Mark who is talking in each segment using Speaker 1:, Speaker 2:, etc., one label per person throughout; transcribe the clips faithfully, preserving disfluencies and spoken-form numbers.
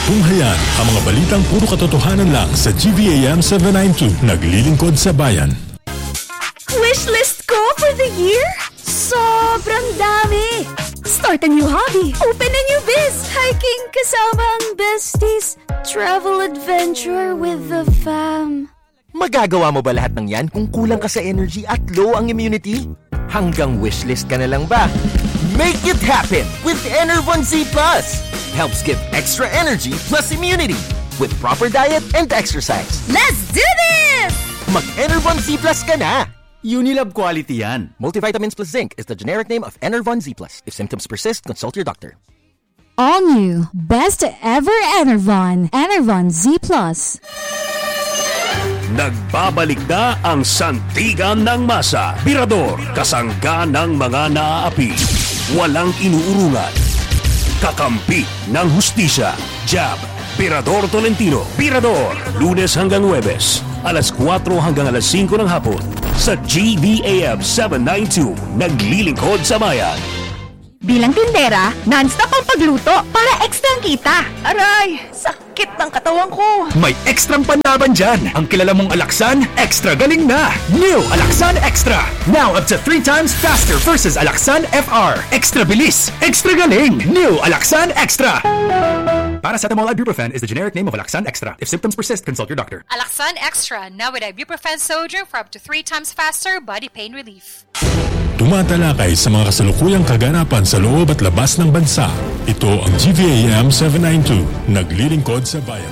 Speaker 1: Tunghayan ang mga balitang puro katotohanan lang sa G V A M seven ninety-two, naglilingkod sa bayan.
Speaker 2: Wishlist ko for the year? Sobrang dami! Start a new hobby, open a new biz, hiking kasama ang besties, travel adventure with the fam.
Speaker 3: Magagawa mo ba lahat ng yan kung kulang ka sa energy at low ang immunity? Hanggang wishlist ka na lang ba? Make it happen with Enervon Z Plus! Helps give extra energy plus immunity with proper diet and exercise.
Speaker 2: Let's do this!
Speaker 3: Mag-Enervon Z Plus ka na!
Speaker 4: Unilab quality yan.
Speaker 3: Multivitamins plus zinc is the generic name of Enervon Z Plus. If symptoms persist, consult your doctor.
Speaker 5: All new, best ever Enervon. Enervon Z Plus.
Speaker 6: Nagbabalik na ang santigan ng masa. Birador, kasangga ng mga naaapi. Walang inuurungan. Kakampi ng hustisya. Jab, Birador Tolentino. Birador, Lunes hanggang Huwebes, alas kwatro hanggang alas singko ng hapon. Sa G V A M seven ninety-two, naglilingkod sa bayan.
Speaker 2: Bilang tindera, non-stop ang pagluto para extra kita. Aray, sakit ng katawan ko.
Speaker 4: May ekstrang panlaban dyan. Ang kilala mong Alaxan, extra galing na. New Alaxan Extra. Now up to three times faster versus Alaxan F R. Extra bilis, extra galing. New Alaxan Extra. Paracetamol ibuprofen is the generic name of Alaxan Extra. If symptoms persist, consult your doctor.
Speaker 7: Alaxan Extra, now with ibuprofen sodium for up to three times faster body pain relief.
Speaker 1: Tumatalakay sa mga kasalukuyang kaganapan sa loob at labas ng bansa. Ito ang G V A M seven ninety-two, naglilingkod sa bayan.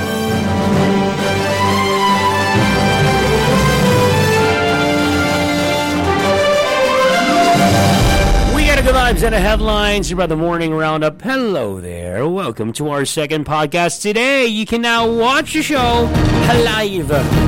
Speaker 8: We got a good vibes and a headlines about the morning roundup. Hello there. Welcome to our second podcast today. You can now watch the show live.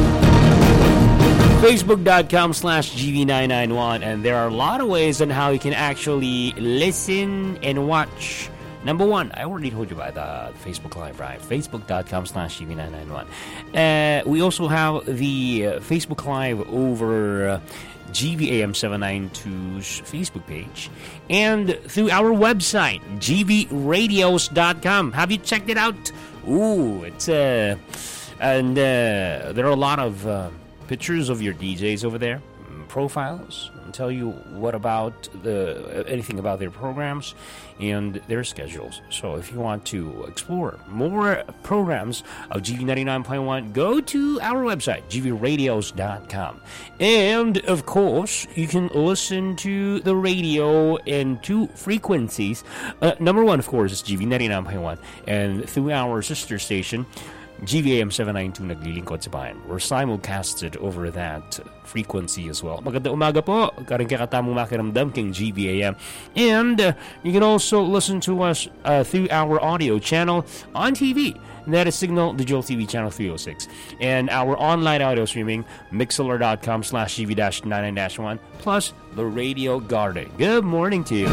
Speaker 8: Facebook.com slash GV991, and there are a lot of ways on how you can actually listen and watch. Number one, I already told you about the Facebook Live, right? Facebook.com slash GV991. Uh, we also have the uh, Facebook Live over uh, G V A M seven ninety-two's Facebook page, and through our website, G V radios dot com. Have you checked it out? Ooh, it's uh, and uh, there are a lot of uh, pictures of your D Js over there, profiles, and tell you what about the anything about their programs and their schedules. So if you want to explore more programs of G V ninety-nine point one, go to our website, G V radios dot com. And of course, you can listen to the radio in two frequencies. Uh, number one, of course, is G V ninety-nine point one, and through our sister station, G V A M seven ninety-two, naglilingkod sa bayan. We're simulcasted over that frequency as well. Magandang umaga po. Karing kakatamong makiramdam king G V A M. And uh, you can also listen to us uh, through our audio channel on T V. That is Signal Digital T V channel three oh six. And our online audio streaming, mixlr.com slash GV99-1, plus the Radio Garden. Good morning to you.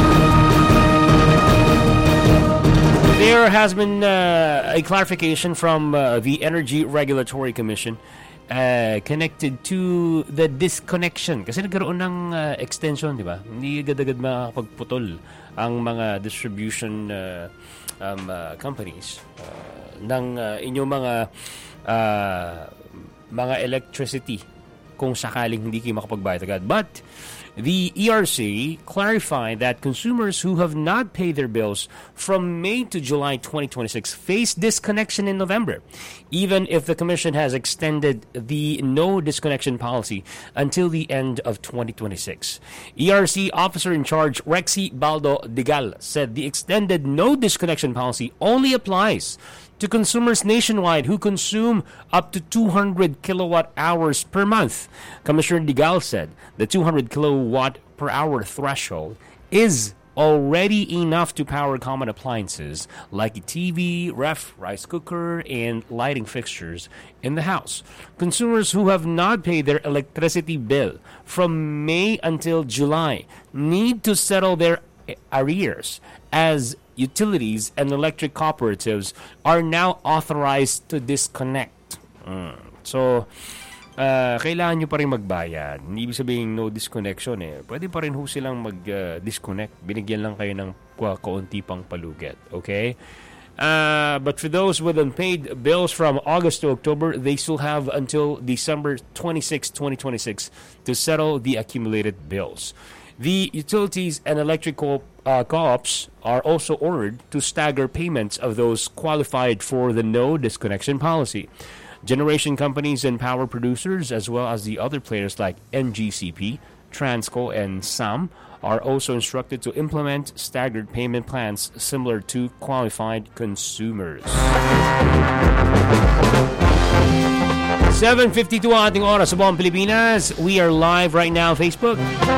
Speaker 8: There has been uh, a clarification from uh, the Energy Regulatory Commission uh, connected to the disconnection. Kasi nagkaroon ng uh, extension, di ba? Hindi agad-agad makakapagputol ang mga distribution uh, um, uh, companies uh, ng uh, inyong mga uh, mga electricity kung sakaling hindi kayo makapagbayad agad. But the E R C clarified that consumers who have not paid their bills from May to July twenty twenty-six face disconnection in November, even if the Commission has extended the no disconnection policy until the end of twenty twenty-six. E R C Officer in Charge Rexy Baldo Digal said the extended no disconnection policy only applies to consumers nationwide who consume up to two hundred kilowatt hours per month. Commissioner Digal said the two hundred kilowatt per hour threshold is already enough to power common appliances like a T V, ref, rice cooker, and lighting fixtures in the house. Consumers who have not paid their electricity bill from May until July need to settle their arrears, as utilities and electric cooperatives are now authorized to disconnect. Mm. So, uh, kailangan nyo pa rin magbayad. Hindi ibig sabihin no disconnection eh. Pwede pa rin ho silang mag-disconnect. Uh, Binigyan lang kayo ng kaunti pang paluget. Okay? Uh, but for those with unpaid bills from August to October, they still have until December twenty-sixth, twenty twenty-six to settle the accumulated bills. The utilities and electric co- uh, co-ops are also ordered to stagger payments of those qualified for the no disconnection policy. Generation companies and power producers, as well as the other players like N G C P, Transco, and S A M, are also instructed to implement staggered payment plans similar to qualified consumers. seven fifty-two ang ating oras sa buong Pilipinas. We are live right now on Facebook.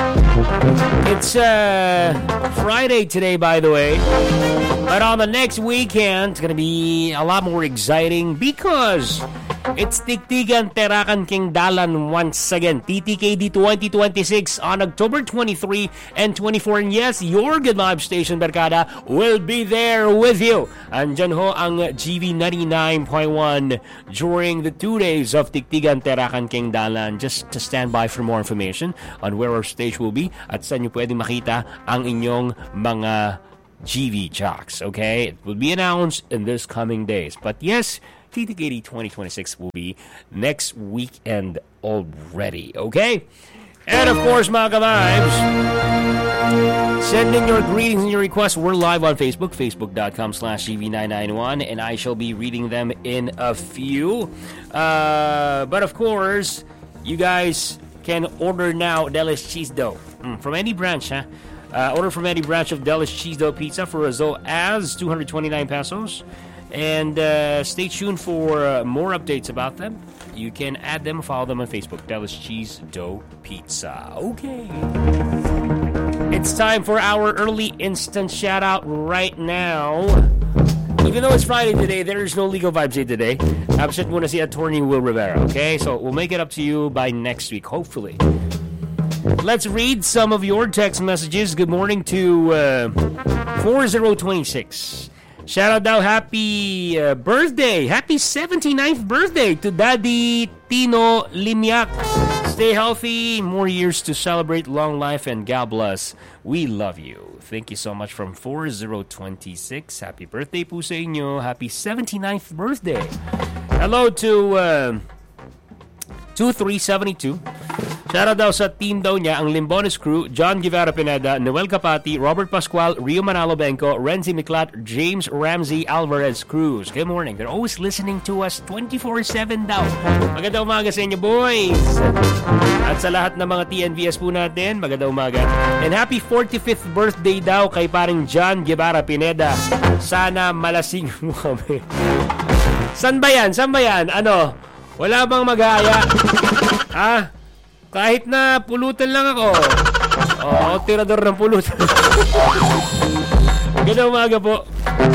Speaker 8: It's uh, Friday today, by the way. But on the next weekend, it's going to be a lot more exciting because it's Tiktigan Terakan King Dalan once again. T T K D twenty twenty-six on October twenty-third and twenty-fourth. And yes, your Good Vibe Station, Barkada, will be there with you. Andyan ho ang G V ninety-nine point one during the two days of Tiktigan Terakan King Dalan. Just to stand by for more information on where our stage will be at saan nyo pwedeng makita ang inyong mga G V jocks. Okay? It will be announced in this coming days. But yes, T T K D twenty twenty-six will be next weekend already. Okay? And of course, mga ka-vibes, send in your greetings and your requests. We're live on Facebook, facebook.com slash G V nine ninety-one, and I shall be reading them in a few. Uh, but of course, you guys can order now Delish Cheese Dough mm, from any branch, huh? Uh, order from any branch of Delish Cheese Dough Pizza for as low as two hundred twenty-nine pesos. And uh, stay tuned for uh, more updates about them. You can add them, follow them on Facebook. Delish Cheese Dough Pizza. Okay. It's time for our early instant shout out right now. Even though it's Friday today, there is no Legal Vibes Day today. Absent muna si Attorney Will Rivera. Okay, so we'll make it up to you by next week, hopefully. Let's read some of your text messages. Good morning to uh, four zero two six. Shout out daw, happy uh, birthday. Happy seventy-ninth birthday to Daddy Tino Limiak. Stay healthy, more years to celebrate, long life, and God bless. We love you. Thank you so much from four zero two six. Happy birthday po sa inyo. Happy seventy-ninth birthday. Hello to uh, two three seven two. Shout out daw sa team daw niya, ang Limbones Crew, John Guevara Pineda, Noel Capati, Robert Pascual, Rio Manalo Benco, Renzi Miklat, James Ramsey Alvarez Cruz. Good morning. They're always listening to us twenty-four seven daw. Magandang umaga sa inyo, boys. At sa lahat ng mga T N V S po natin, magandang umaga. And happy forty-fifth birthday daw kay paring John Guevara Pineda. Sana malasing mo kami. San ba yan? San ba yan? Ano? Wala bang mag-aaya? Ha? Kahit na pulutan lang ako. Oo, tirador ng pulutan. Ganda umaga po.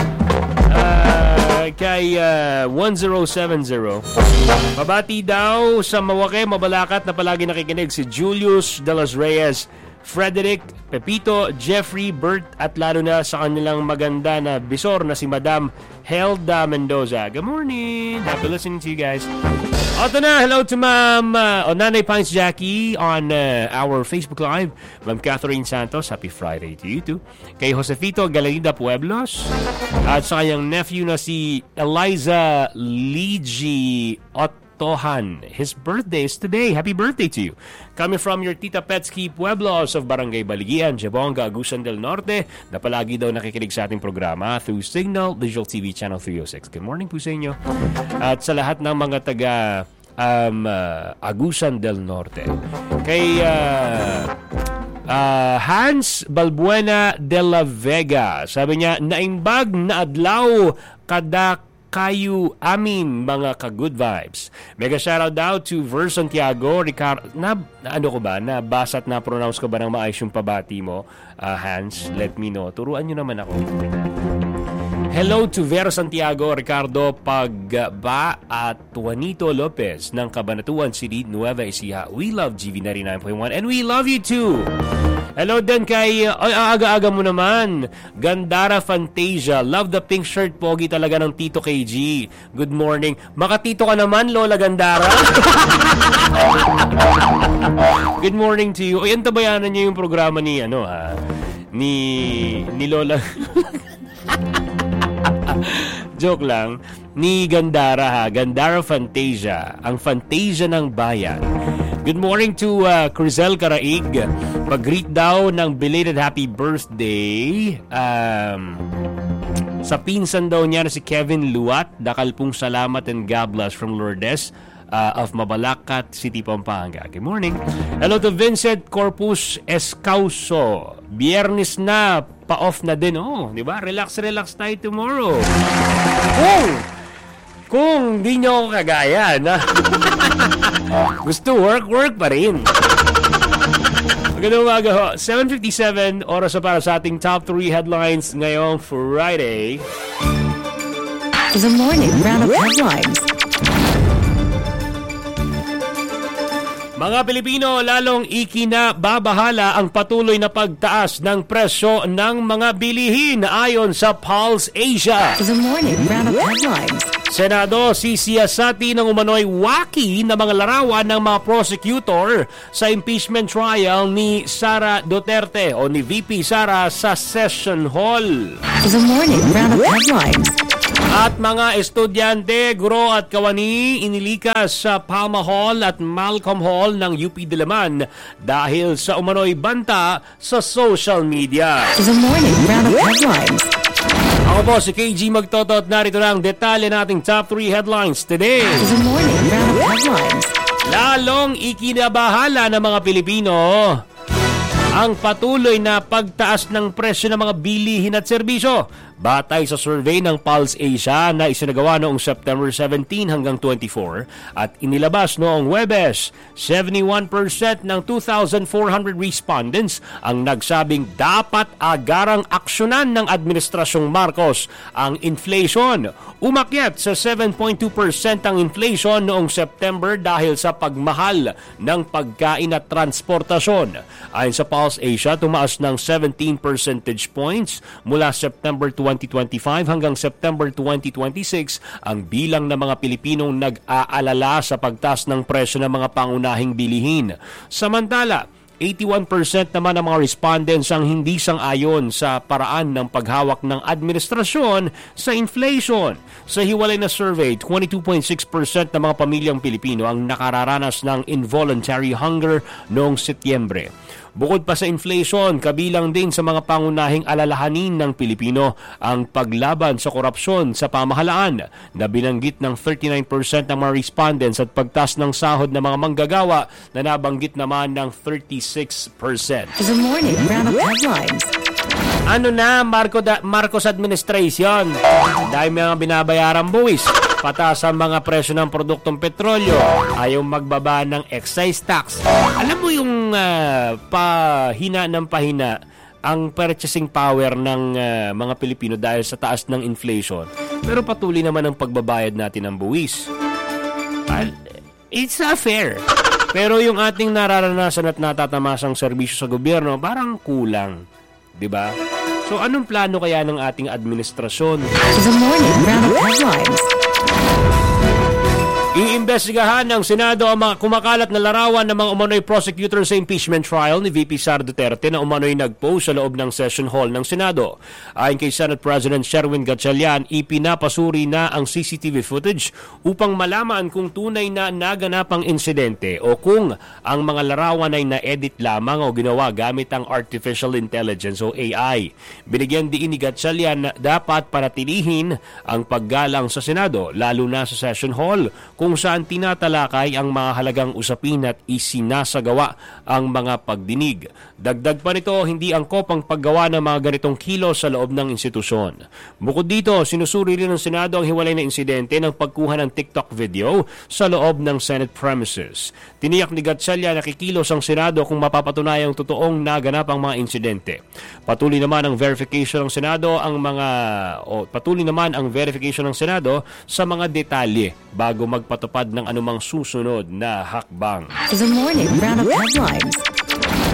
Speaker 8: Uh, kay uh, one zero seven zero. Mabati daw sa Mawake, Mabalacat na palagi nakikinig si Julius de los Reyes, Frederick, Pepito, Jeffrey, Bert, at lalo na sa kanilang maganda na bisor na si Madam Helda Mendoza. Good morning. Happy listening to you guys. Oto na, hello to Ma'am uh, o Nanay Pines Jackie on uh, our Facebook Live. Ma'am Catherine Santos, happy Friday to you too. Kay Josefito Galanida Pueblos. At sa kanyang nephew na si Eliza Ligi Otohan. His birthday is today. Happy birthday to you. Coming from your Tita Petsky Pueblos of Barangay Baligian, Jabonga, Agusan del Norte, na palagi daw nakikinig sa ating programa through Signal Digital T V Channel three oh six. Good morning po sa inyo. At sa lahat ng mga taga um, uh, Agusan del Norte. Kay uh, uh, Hans Balbuena de la Vega. Sabi niya, naimbag na adlaw kada kayo amin mga ka-good vibes. Mega shoutout daw to Ver Santiago, Ricardo. Na, na ano ko ba? Nabasa at na-pronounce ko ba ng maayos yung pabati mo? Uh, Hans, let me know. Turuan nyo naman ako. Hello to Ver Santiago, Ricardo Pagba at Juanito Lopez ng Cabanatuan City, Nueva Ecija. We love G V ninety-nine point one and we love you too. Hello din kay, ay, aga-aga mo naman, Gandara Fantasia. Love the pink shirt, pogi talaga ng Tito K G. Good morning. Makatito ka naman, Lola Gandara. Good morning to you. O, yan tabayanan niyo yung programa ni, ano ha, ni, ni Lola. Joke lang. Ni Gandara ha. Gandara Fantasia. Ang Fantasia ng bayan. Good morning to uh, Crizel Caraig. Pag-greet daw ng belated happy birthday. Um, sa pinsan daw niya na si Kevin Luat. Dakal pong salamat and God bless from Lourdes. Uh, of Mabalacat City, Pampanga. Good morning. Hello to Vincent Corpus Escauso. Biyernes na, pa-off na din. Oh, di ba? Relax, relax tayo tomorrow. Kung, kung di nyo ako kagaya, na gusto work, work pa rin. Magandang umaga ho. seven fifty-seven, oras na para sa ating top three headlines ngayong Friday.
Speaker 9: The morning round of headlines.
Speaker 8: Mga Pilipino, lalong ikinababahala ang patuloy na pagtaas ng presyo ng mga bilihin ayon sa Pulse Asia.
Speaker 9: The morning round of headlines.
Speaker 8: Senado sisiyasati ng umano'y waki na mga larawan ng mga prosecutor sa impeachment trial ni Sara Duterte o ni V P Sara sa Session Hall.
Speaker 9: The morning round of headlines.
Speaker 8: At mga estudyante, guro at kawani inilikas sa Palma Hall at Malcolm Hall ng U P Diliman dahil sa umano'y banta sa social media.
Speaker 9: The morning round of headlines.
Speaker 8: Ako po si K G Magtotot, narito na ang detalye nating top three headlines today.
Speaker 9: The morning round of headlines.
Speaker 8: Lalong ikinabahala ng mga Pilipino ang patuloy na pagtaas ng presyo ng mga bilihin at serbisyo. Batay sa survey ng Pulse Asia na isinagawa noong September seventeen hanggang twenty-four at inilabas noong Huwebes, seventy-one percent ng two thousand four hundred respondents ang nagsabing dapat agarang aksyonan ng Administrasyong Marcos ang inflation. Umakyat sa seven point two percent ang inflation noong September dahil sa pagmahal ng pagkain at transportasyon. Ayon sa Pulse Asia, tumaas ng seventeen percentage points mula September twenty twenty-five hanggang September twenty twenty-six ang bilang ng mga Pilipinong nag-aalala sa pagtaas ng presyo ng mga pangunahing bilihin. Samantala, eighty-one percent naman ng mga respondents ang hindi sang-ayon sa paraan ng paghawak ng administrasyon sa inflation. Sa hiwalay na survey, twenty-two point six percent ng mga pamilyang Pilipino ang nakararanas ng involuntary hunger noong Setyembre. Bukod pa sa inflation, kabilang din sa mga pangunahing alalahanin ng Pilipino ang paglaban sa korupsyon sa pamahalaan na binanggit ng thirty-nine percent ng mga respondents at pagtaas ng sahod ng mga manggagawa na nabanggit naman ng thirty-six percent.
Speaker 9: The morning round of headlines.
Speaker 8: Ano na, Marco da- Marcos administration? Dahil mga binabayarang buwis, pataas ang mga presyo ng produktong petrolyo, ayaw magbaba ng excise tax. Alam mo yung uh, pahina ng pahina ang purchasing power ng uh, mga Pilipino dahil sa taas ng inflation. Pero patuloy naman ang pagbabayad natin ng buwis. It's not fair. Pero yung ating nararanasan at natatamasang serbisyo sa gobyerno, parang kulang. Diba? So, anong plano kaya ng ating administrasyon?
Speaker 9: The morning round of headlines.
Speaker 8: Iimbestigahan ng Senado ang mga kumakalat na larawan ng mga umano'y prosecutor sa impeachment trial ni V P Sara Duterte na umano'y nag-post sa loob ng session hall ng Senado. Ayon kay Senate President Sherwin Gatchalian, ipinapasuri na ang C C T V footage upang malaman kung tunay na naganapang insidente o kung ang mga larawan ay na-edit lamang o ginawa gamit ang Artificial Intelligence o A I. Binigyan din ni Gatchalian na dapat panatilihin ang paggalang sa Senado, lalo na sa session hall, kung saan tinatalakay ang mga halagang usapin at isinasagawa ang mga pagdinig. Dagdag pa nito, hindi angkop ang paggawa ng mga ganitong kilos sa loob ng institusyon. Bukod dito, sinusuri rin ng Senado ang hiwalay na insidente ng pagkuha ng TikTok video sa loob ng Senate premises. Tiniyak ni Gatchalian na kikilos ang Senado kung mapapatunayang totoong naganap ang mga insidente. Patuloy naman ang verification ng Senado ang mga o patuloy naman ang verification ng Senado sa mga detalye bago magpatupad ng anumang susunod na hakbang.
Speaker 9: The morning round of headlines.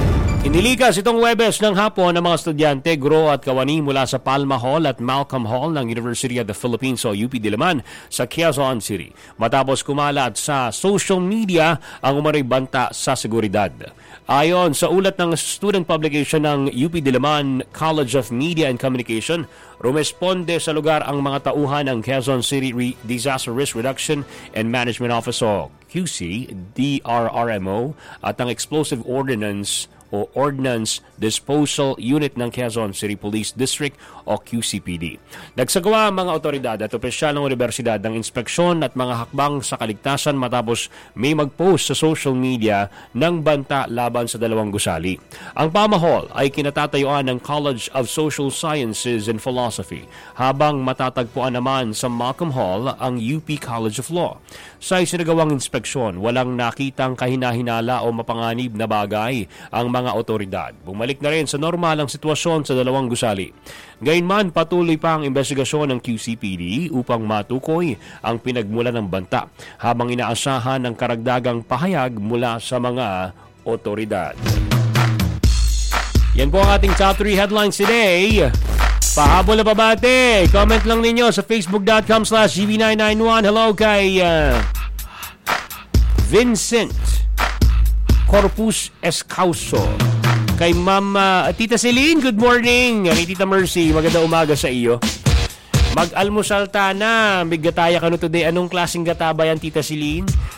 Speaker 8: Inilikas itong Huwebes ng hapon ng mga estudyante, guro at kawani mula sa Palma Hall at Malcolm Hall ng University of the Philippines o U P Diliman sa Quezon City matapos kumalat sa social media ang umaray banta sa seguridad. Ayon sa ulat ng student publication ng U P Diliman College of Media and Communication, rumesponde sa lugar ang mga tauhan ng Quezon City Re- Disaster Risk Reduction and Management Office o Q C, D R R M O at ang Explosive Ordnance o Ordnance Disposal Unit ng Quezon City Police District o Q C P D. Nagsagawa ang mga otoridad at opisyal ng universidad ng inspeksyon at mga hakbang sa kaligtasan matapos may mag-post sa social media ng banta laban sa dalawang gusali. Ang Palma Hall ay kinatatayuan ng College of Social Sciences and Philosophy habang matatagpuan naman sa Malcolm Hall ang U P College of Law. Sa isinagawang inspeksyon, walang nakitang kahinahinala o mapanganib na bagay ang mga otoridad. Bumalik na rin sa normal ang sitwasyon sa dalawang gusali. Gayunman, patuloy pa ang investigasyon ng Q C P D upang matukoy ang pinagmula ng banta habang inaasahan ng karagdagang pahayag mula sa mga otoridad. Yan po ang ating top three headlines today. Pahabol na babate. Comment lang ninyo sa facebook.com slash gb nine nine one. Hello kay uh, Vincent Corpus Escauso. Kay Mama Tita Celine, good morning. Kay Tita Mercy, magandang umaga sa iyo. Mag-almusal ta na. May gataya ka no today. Anong klaseng gata ba yan, Tita Celine?